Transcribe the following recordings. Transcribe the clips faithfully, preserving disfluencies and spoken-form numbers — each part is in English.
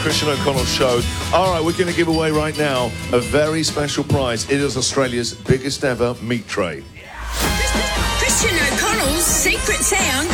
Christian O'Connell Show. All right, we're going to give away right now a very special prize. It is Australia's biggest ever meat tray. Christian O'Connell's secret sound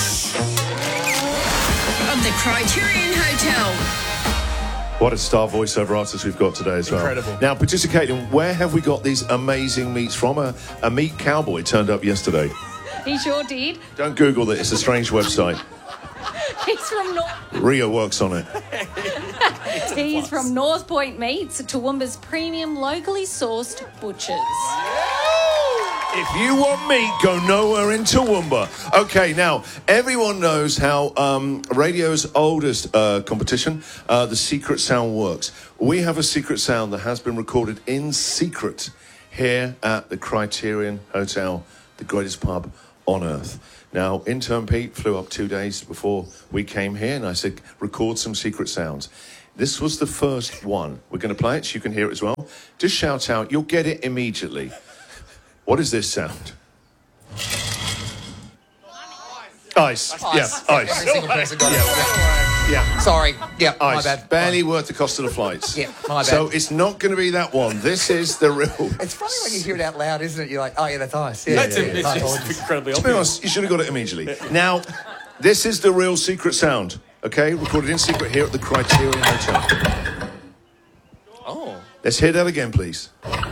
of the Criterion Hotel. What a star voiceover artist we've got today as well. Incredible. Now, participating, where have we got these amazing meats from? A, a meat cowboy turned up yesterday. He sure did. Don't Google it. It's a strange website. He's from North. Rio works on it. He's from North Point Meats, Toowoomba's premium locally sourced butchers. If you want meat, go nowhere in Toowoomba. Okay, now, everyone knows how um, radio's oldest uh, competition, uh, the secret sound, works. We have a secret sound that has been recorded in secret here at the Criterion Hotel, the greatest pub on earth. Now, intern Pete flew up two days before we came here, and I said, record some secret sounds. This was the first one. We're going to play it so you can hear it as well. Just shout out. You'll get it immediately. What is this sound? Ice. Ice. Yeah, ice. Every single person got it. Yeah. Yeah. Sorry. Yeah, my Ice. bad. Barely worth the cost of the flights. Yeah, my bad. So it's not going to be that one. This is the real... It's funny when you hear it out loud, isn't it? You're like, oh, yeah, that's ice. Yeah, That's yeah, a, yeah. it's Nice. just incredibly To be obvious. honest, you should have got it immediately. Now, this is the real secret sound, okay? Recorded in secret here at the Criterion Hotel. Oh. Let's hear that again, please.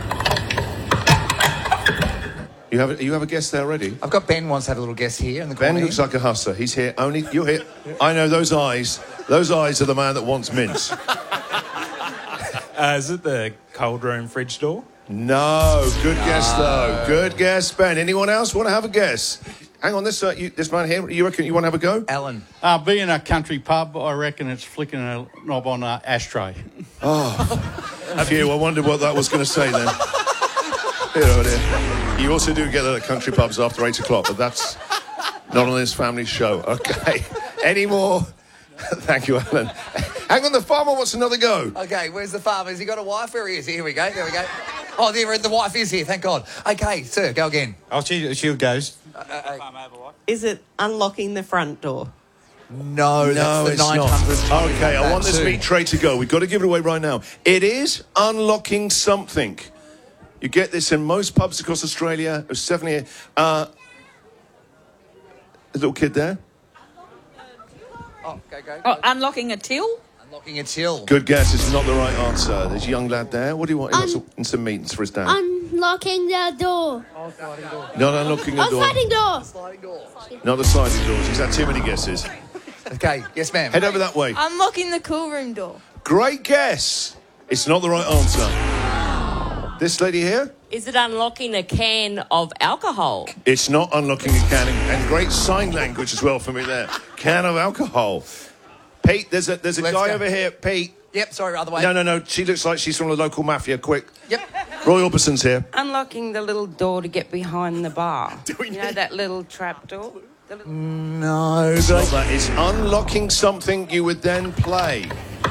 You have a, you have a guest there already? I've got Ben wants to have a little guess here in the Ben corner. looks like a hustler. He's here only... You're here. I know those eyes. Those eyes are the man that wants mince. Uh, is it the cold room fridge door? No. Good guess, though. Good guess, Ben. Anyone else want to have a guess? Hang on, this uh, you, this man here, you reckon you want to have a go? Alan. Uh, being a country pub, I reckon it's flicking a knob on an ashtray. A few. I wondered what that was going to say then. Here, oh dear. You also do get that at country pubs after eight o'clock, but that's not on this family show. Okay. Any more? Thank you, Alan. Hang on, the farmer wants another go. Okay, where's the farmer? Has he got a wife? Where he is? Here we go. There we go. Oh, there, the wife is here. Thank God. Okay, sir, go again. Oh, she, she goes. Is it unlocking the front door? No, No, that's it's the nine hundred. not. Okay, I want this meat tray to go. We've got to give it away right now. It is unlocking something. You get this in most pubs across Australia. There's seven here. Uh, a little kid there. Oh, go, go. Oh, unlocking a till? Unlocking a till. Good guess. It's not the right answer. There's a young lad there. What do you want? He wants Un- some, some meat for his dad. Unlocking the door. Not unlocking a Oh, door. sliding door. Sliding door. Not the sliding doors. He's had too many guesses. Okay, yes, ma'am. Head over that way. Unlocking the cool room door. Great guess. It's not the right answer. This lady here? Is it unlocking a can of alcohol? It's not unlocking a can. And great sign language as well for me there. Can of alcohol. Pete, there's a there's a Let's guy go. over here. Pete. Yep, sorry, other way. No, no, no. She looks like she's from the local mafia. Quick. Yep. Roy Orbison's here. Unlocking the little door to get behind the bar. we you know that little trap door? The little... No, It's not that. It's unlocking something you would then play.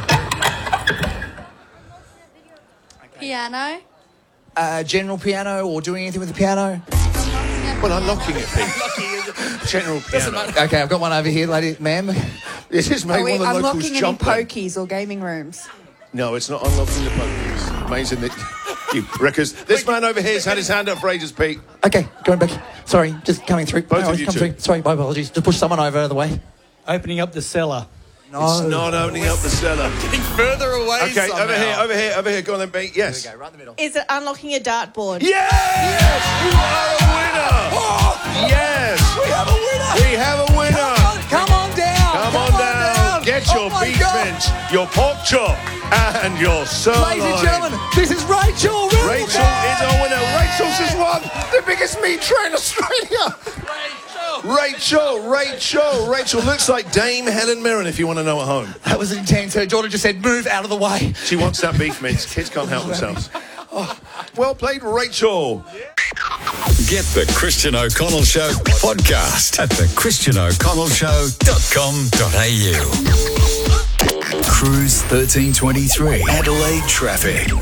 Piano. uh, general piano or doing anything with the piano? Well, unlocking it, Pete. General piano. Okay, I've got one over here, lady, ma'am. This is made Are we one of the locals unlocking any jump. pokies or gaming rooms? No, it's not unlocking the pokies. Amazing that you reckons. This man over here has had his hand up for ages, Pete. Okay, going back. Sorry, just coming through. Both No, of you come two. through. Sorry, my apologies. Just push someone over the way. Opening up the cellar. No. It's not opening up the cellar. Getting further away Okay, somehow. over here, over here, over here. Go on then, Pete. Yes. There we go, right in the middle. Is it unlocking a dartboard? Yes! Yes! You are a winner! Oh, Yes! we have a winner! We have a winner! Come on down! Come on down! Get Oh your my beef God. mince, your pork chop, and your sirloin. Ladies and gentlemen, this is Rachel Wilson. Rachel is our winner. Rachel's just won the biggest meat tray in Australia. Rachel, Rachel, Rachel looks like Dame Helen Mirren if you want to know at home. That was intense. Her daughter just said, move out of the way. She wants that beef mince. Kids can't help themselves. Oh, well played, Rachel. Get the Christian O'Connell Show podcast at the christian o'connell show dot com dot a u. Cruise thirteen twenty-three Adelaide traffic.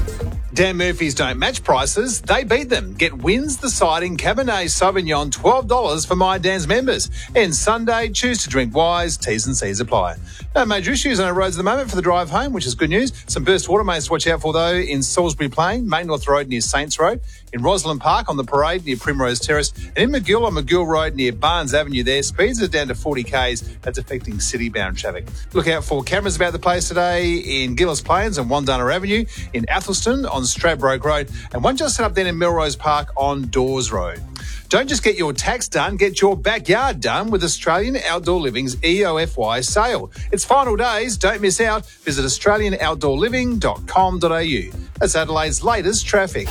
Dan Murphy's don't match prices, they beat them. Get Wins Deciding Cabernet Sauvignon twelve dollars for My Dan's members. And Sunday, choose to drink wise. T's and C's apply. No major issues on our roads at the moment for the drive home, which is good news. Some burst water mains to watch out for, though, in Salisbury Plain, Main North Road near Saints Road, in Rosalind Park on the Parade near Primrose Terrace, and in McGill on McGill Road near Barnes Avenue there. Speeds are down to forty k's. That's affecting city-bound traffic. Look out for cameras about the place today in Gillis Plains and Wandana Avenue, in Athelston on Stradbroke Road, and one just set up then in Melrose Park on Dawes Road. Don't just get your tax done, get your backyard done with Australian Outdoor Living's E O F Y sale. It's final days, don't miss out. Visit australian outdoor living dot com dot a u. That's Adelaide's latest traffic.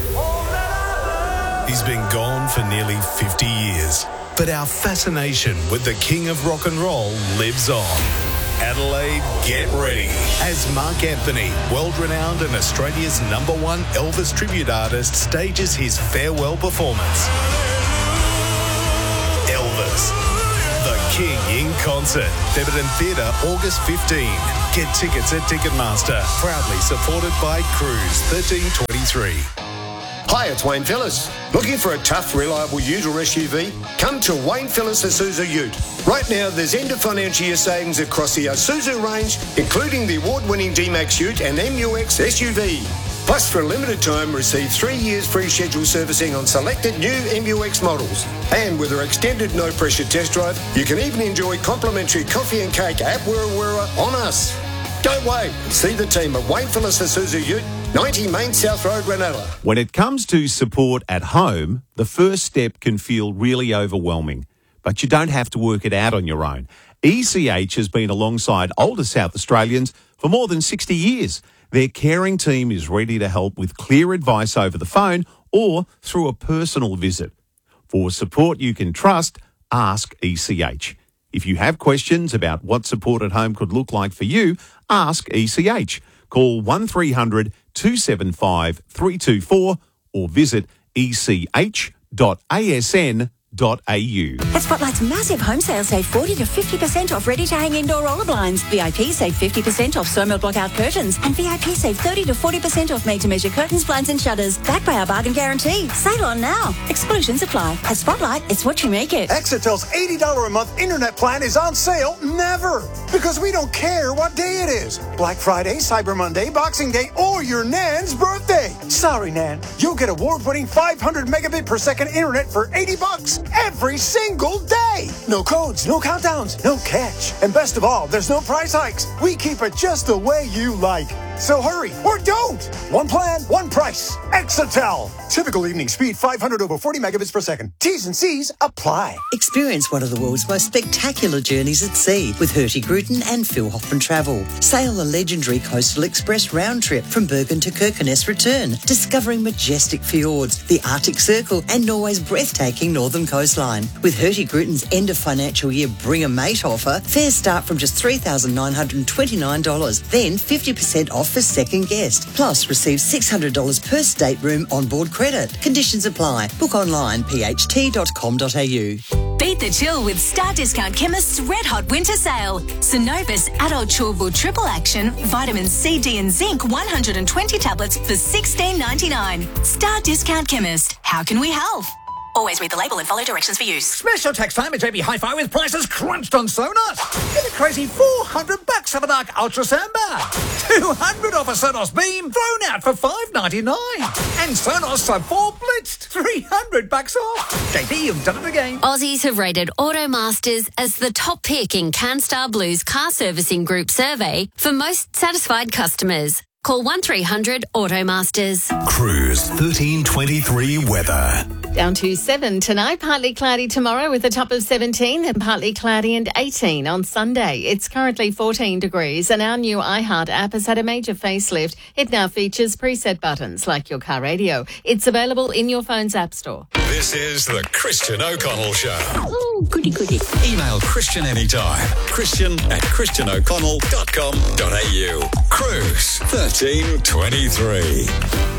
He's been gone for nearly fifty years, but our fascination with the king of rock and roll lives on. Adelaide, get ready as Mark Anthony, world-renowned and Australia's number one Elvis tribute artist, stages his farewell performance. Elvis, the King in concert, Theberton Theatre, August fifteenth. Get tickets at Ticketmaster, proudly supported by Cruise thirteen twenty-three. Hi, it's Wayne Phillips. Looking for a tough, reliable ute or S U V? Come to Wayne Phillips Isuzu Ute. Right now, there's end of financial year savings across the Isuzu range, including the award-winning D-Max Ute and M U X S U V. Plus, for a limited time, receive three years free scheduled servicing on selected new M U X models. And with our extended no-pressure test drive, you can even enjoy complimentary coffee and cake at Wira Wira on us. Don't wait. See the team at Wayne Phillips Isuzu Ute, ninety Main South Road, Ranella. When it comes to support at home, the first step can feel really overwhelming, but you don't have to work it out on your own. E C H has been alongside older South Australians for more than sixty years. Their caring team is ready to help with clear advice over the phone or through a personal visit. For support you can trust, ask E C H. If you have questions about what support at home could look like for you, ask E C H. Call one three hundred two seven five three two four or visit e c h dot a s n dot a u. At Spotlight's massive home sale, save forty to fifty percent off ready-to-hang indoor roller blinds. V I P save fifty percent off Somerville blockout curtains. And V I P save thirty to forty percent off made-to-measure curtains, blinds and shutters. Backed by our bargain guarantee. Sale on now. Exclusions apply. At Spotlight, it's what you make it. Exitel's eighty dollars a month internet plan is on sale never. Because we don't care what day it is. Black Friday, Cyber Monday, Boxing Day, or your Nan's birthday. Sorry, Nan. You'll get award-winning five hundred megabit per second internet for eighty bucks. Every single day. No codes, no countdowns, no catch. And best of all, there's no price hikes. We keep it just the way you like. So hurry or don't. One plan, one price. Exitel. Typical evening speed five hundred over forty megabits per second. T's and C's apply. Experience one of the world's most spectacular journeys at sea with Hurtigruten and Phil Hoffman Travel. Sail the legendary Coastal Express round trip from Bergen to Kirkenes return, discovering majestic fjords, the Arctic Circle and Norway's breathtaking northern coastline. With Hurtigruten's end of financial year Bring a Mate offer, fares start from just three thousand nine hundred twenty-nine dollars, then fifty percent off for second guest. Plus, receive six hundred dollars per stateroom on board credit. Conditions apply. Book online, p h t dot com dot a u. Beat the chill with Star Discount Chemist's Red Hot Winter Sale. Synovus Adult Chewable Triple Action, Vitamin C, D and Zinc one hundred twenty tablets for sixteen ninety-nine. Star Discount Chemist. How can we help? Always read the label and follow directions for use. Special tax time at J B Hi-Fi with prices crunched on Sonos. Get a crazy four hundred bucks of a dark ultrasound bar. two hundred off a Sonos Beam thrown out for five ninety-nine. And Sonos Sub four blitzed three hundred bucks off. J B, you've done it again. Aussies have rated Automasters as the top pick in CanStar Blue's car servicing group survey for most satisfied customers. Call one three hundred Automasters. Cruise thirteen twenty-three weather. Down to seven tonight, partly cloudy tomorrow with a top of seventeen and partly cloudy and eighteen on Sunday. It's currently fourteen degrees and our new iHeart app has had a major facelift. It now features preset buttons like your car radio. It's available in your phone's app store. This is the Christian O'Connell Show. Oh, goody goody. Email Christian anytime. Christian at christian o'connell dot com dot a u. Cruise thirteen twenty-three.